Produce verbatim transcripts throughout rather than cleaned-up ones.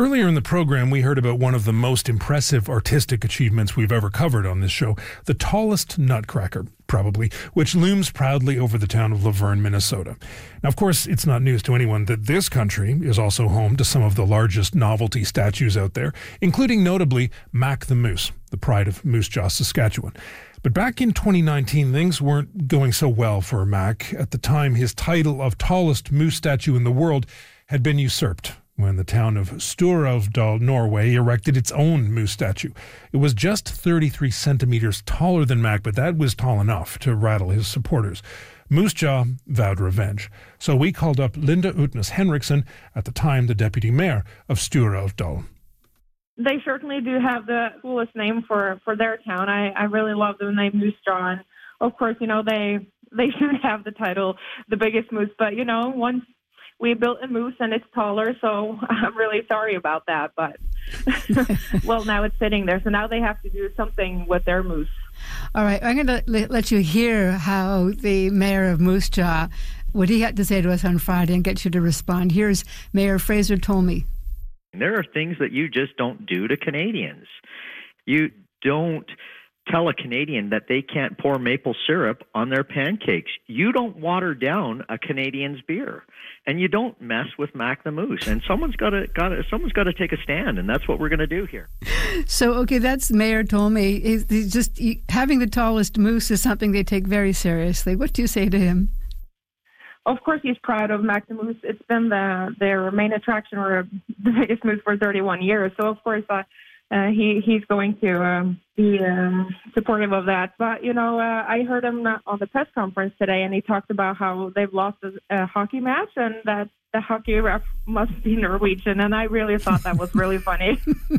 Earlier in the program, we heard about one of the most impressive artistic achievements we've ever covered on this show, the tallest nutcracker, probably, which looms proudly over the town of Laverne, Minnesota. Now, of course, it's not news to anyone that this country is also home to some of the largest novelty statues out there, including notably Mac the Moose, the pride of Moose Jaw, Saskatchewan. But back in twenty nineteen, things weren't going so well for Mac. At the time, his title of tallest moose statue in the world had been usurped when the town of Stor-Elvdal, Norway, erected its own moose statue. It was just thirty-three centimeters taller than Mac, but that was tall enough to rattle his supporters. Moose Jaw vowed revenge. So we called up Linda Utnes Henriksen, at the time the deputy mayor of Stor-Elvdal. They certainly do have the coolest name for, for their town. I, I really love the name Moose Jaw. And of course, you know, they they should have the title, the biggest moose. But, you know, once we built a moose and it's taller, so I'm really sorry about that. But, well, now it's sitting there. So now they have to do something with their moose. All right. I'm going to let you hear how the mayor of Moose Jaw, what he had to say to us on Friday, and get you to respond. Here's Mayor Fraser Tolmie. There are things that you just don't do to Canadians. You don't tell a Canadian that they can't pour maple syrup on their pancakes. You don't water down a Canadian's beer, and you don't mess with Mac the Moose. And someone's got to, got to, someone's got to take a stand, and that's what we're going to do here. So, okay, that's Mayor Tolmie. He's, he's just he, having the tallest moose is something they take very seriously. What do you say to him? Of course, he's proud of Mac the Moose. It's been the, their main attraction, or the biggest moose for thirty-one years. So, of course, uh, uh, he he's going to um, be um, supportive of that. But, you know, uh, I heard him on the press conference today, and he talked about how they've lost a, a hockey match and that the hockey ref must be Norwegian. And I really thought that was really funny.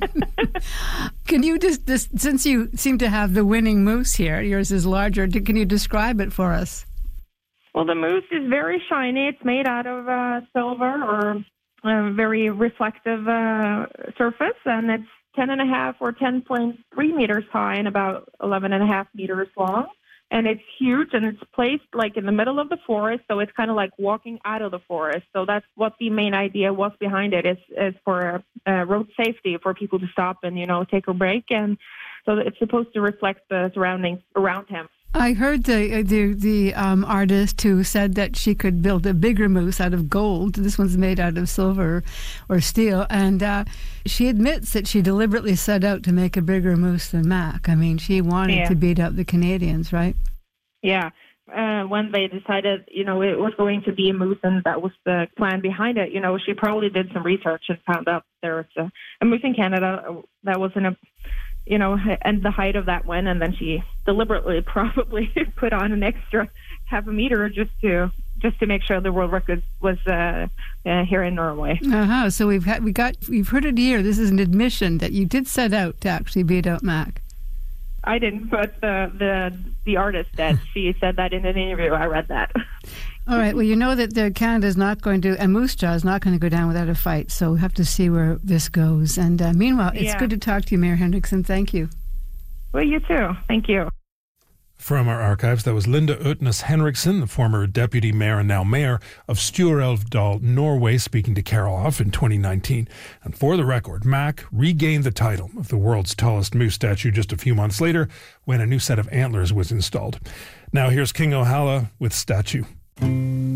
Can you just, just, since you seem to have the winning moose here, yours is larger, can you describe it for us? Well, the moose is very shiny. It's made out of uh, silver, or a very reflective uh, surface, and it's ten and a half or ten point three meters high and about eleven and a half meters long. And it's huge, and it's placed like in the middle of the forest, so it's kind of like walking out of the forest. So that's what the main idea was behind it, is, is for uh, road safety, for people to stop and, you know, take a break. And so it's supposed to reflect the surroundings around him. I heard the the the um, artist who said that she could build a bigger moose out of gold. This one's made out of silver or steel, and uh, she admits that she deliberately set out to make a bigger moose than Mac. I mean, she wanted yeah. to beat out the Canadians, right? Yeah. Uh, when they decided, you know, it was going to be a moose, and that was the plan behind it, you know, she probably did some research and found out there was a, a moose in Canada that was in a, you know, and the height of that one, and then she deliberately probably put on an extra half a meter just to just to make sure the world record was uh, uh, here in Norway. Uh-huh. So we've had, we got we've heard it here. This is an admission that you did set out to actually beat out Mac. I didn't, but the the the artist did. She said that in an interview. I read that. All right. Well, you know that the Canada's not going to, and Moose Jaw is not going to go down without a fight. So we have to see where this goes. And uh, meanwhile, it's yeah. good to talk to you, Mayor Henriksen. Thank you. Well, you too. Thank you. From our archives, that was Linda Utnes Henriksen, the former deputy mayor and now mayor of Stor-Elvdal, Norway, speaking to Carol Hoff in twenty nineteen. And for the record, Mac regained the title of the world's tallest moose statue just a few months later when a new set of antlers was installed. Now here's King O'Halla with Statue.